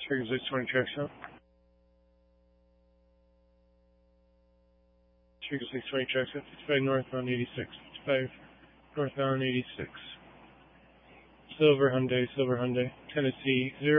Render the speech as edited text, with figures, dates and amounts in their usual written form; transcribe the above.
Trigger 620 tracks out. Trigger 620 tracks out. 55 northbound 86. 55 northbound 86. Silver Hyundai, Tennessee 0.